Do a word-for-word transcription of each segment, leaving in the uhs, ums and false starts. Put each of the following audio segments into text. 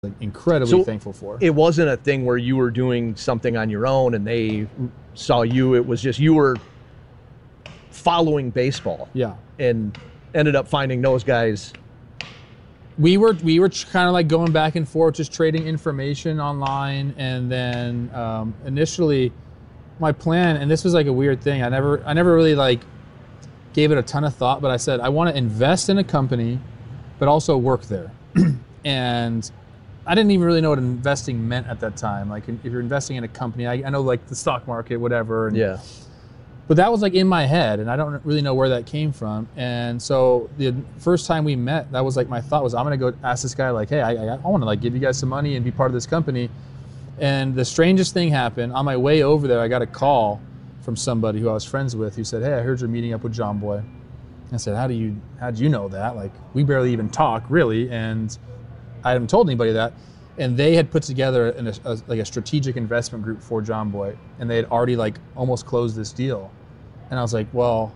incredibly So thankful for. It wasn't a thing where you were doing something on your own and they saw you. It was just you were following baseball. Yeah. And ended up finding those guys. We were we were kind of like going back and forth, just trading information online, and then um, initially, my plan, and this was like a weird thing. I never I never really like gave it a ton of thought, but I said I want to invest in a company, but also work there, and I didn't even really know what investing meant at that time. Like if you're investing in a company, I, I know like the stock market, whatever. And, yeah. But that was like in my head, and I don't really know where that came from. And so the first time we met, that was like my thought was, I'm gonna go ask this guy like, hey, I, I, I want to like give you guys some money and be part of this company. And the strangest thing happened. On my way over there, I got a call from somebody who I was friends with who said, hey, I heard you're meeting up with John Boy. I said, how do you how do you know that? Like we barely even talk really, and I haven't told anybody that. And they had put together an, a, a, like a strategic investment group for John Boy, and they had already like almost closed this deal. And I was like, well,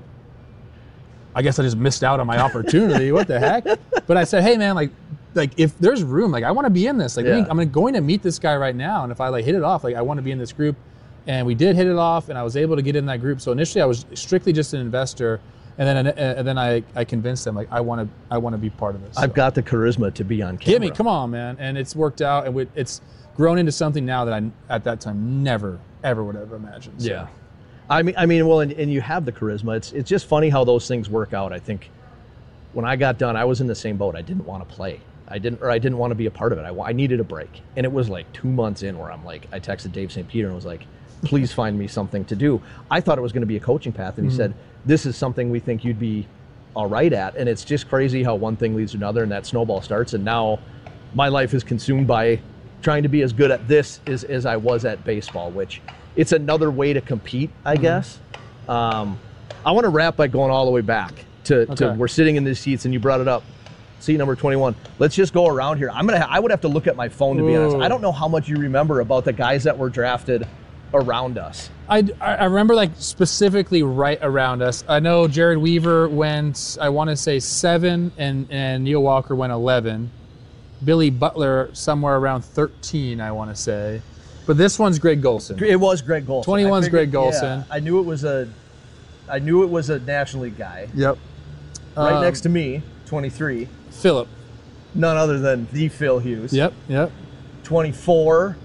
I guess I just missed out on my opportunity. What the heck? But I said, hey man, like, like if there's room, like I want to be in this. Like yeah. I'm going to meet this guy right now, and if I like hit it off, like I want to be in this group. And we did hit it off, and I was able to get in that group. So initially, I was strictly just an investor. And then, and then I, I convinced them like I want to I want to be part of this. I've so. got the charisma to be on camera. Give me, come on, man! And it's worked out, and we, it's grown into something now that I at that time never ever would have imagined. So. Yeah, I mean, I mean, well, and, and you have the charisma. It's it's just funny how those things work out. I think when I got done, I was in the same boat. I didn't want to play. I didn't, or I didn't want to be a part of it. I, I needed a break, and it was like two months in where I'm like, I texted Dave Saint Peter and was like, please find me something to do. I thought it was going to be a coaching path, and he mm-hmm. said, this is something we think you'd be all right at. And it's just crazy how one thing leads to another and that snowball starts. And now my life is consumed by trying to be as good at this as, as I was at baseball, which it's another way to compete, I mm-hmm. guess. Um, I want to wrap by going all the way back to, okay. to we're sitting in these seats and you brought it up. Seat number twenty-one. Let's just go around here. I'm gonna. Ha- I would have to look at my phone to be honest. I don't know how much you remember about the guys that were drafted around us. I, I remember like specifically right around us. I know Jared Weaver went, I want to say seven, and, and Neil Walker went eleven. Billy Butler somewhere around thirteen, I want to say. But this one's Greg Golson. It was Greg Golson. twenty-one's Greg Golson. Yeah, I knew it was a, I knew it was a National League guy. Yep. Right um, next to me, twenty-three. Phillip. None other than the Phil Hughes. Yep. Yep. twenty-four.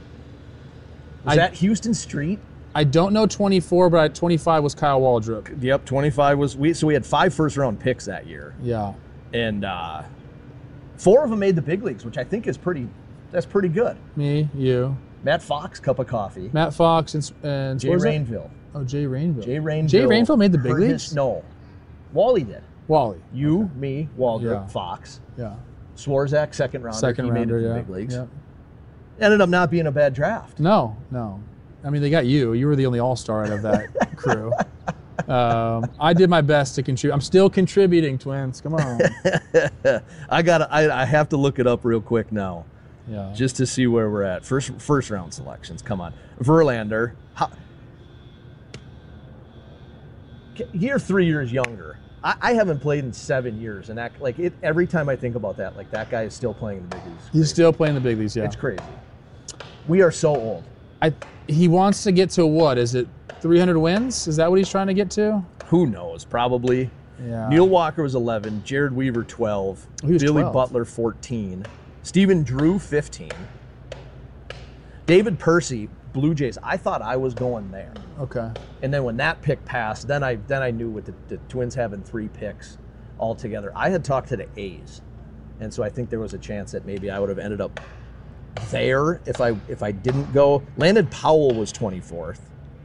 Was I, that Houston Street? I don't know twenty-four, but at twenty-five was Kyle Waldrop. Yep, twenty-five was we. So we had five first-round picks that year. Yeah, and uh, four of them made the big leagues, which I think is pretty. That's pretty good. Me, you, Matt Fox, cup of coffee. Matt Fox and and Jay Rainville. Oh, Jay Rainville. Jay Rainville. Jay Rainville made the big leagues. His, no, Wally did. Wally. You, okay. me, Waldrop, yeah. Fox. Yeah. Swarzak, second rounder. Second he rounder, made it to yeah. the big leagues. Yeah. Ended up not being a bad draft. No, no. I mean, they got you. You were the only all-star out of that crew. Um, I did my best to contribute. I'm still contributing, Twins. Come on. I got. I, I have to look it up real quick now, yeah, just to see where we're at. First, first round selections. Come on, Verlander. How, you're three years younger. I, I haven't played in seven years, and that like it. Every time I think about that, like that guy is still playing in the big leagues. He's still playing the big leagues. Yeah, it's crazy. We are so old. I. He wants to get to what? Is it three hundred wins? Is that what he's trying to get to? Who knows? Probably. Yeah. Neil Walker was eleven. Jared Weaver twelve. He was Billy twelve. Butler fourteen. Stephen Drew fifteen. David Percy, Blue Jays. I thought I was going there. Okay. And then when that pick passed, then I then I knew with the, the Twins having three picks altogether. I had talked to the A's, and so I think there was a chance that maybe I would have ended up there if I if I didn't go. Landon Powell was twenty-fourth.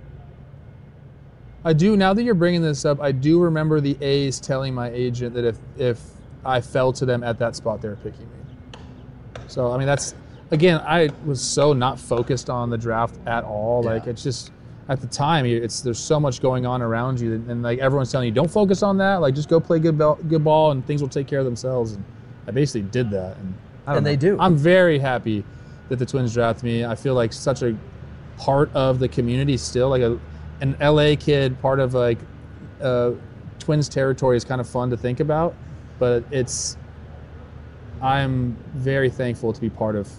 I do, now that you're bringing this up, I do remember the A's telling my agent that if if I fell to them at that spot, they were picking me. So, I mean, that's, again, I was so not focused on the draft at all. Yeah. Like, it's just, at the time, it's there's so much going on around you, and, like, everyone's telling you, don't focus on that. Like, just go play good ball, good ball, and things will take care of themselves. And I basically did that. And, I don't and know. they do. I'm very happy that the Twins drafted me. I feel like such a part of the community still, like a an L A kid, part of like uh, Twins territory is kind of fun to think about, but it's I'm very thankful to be part of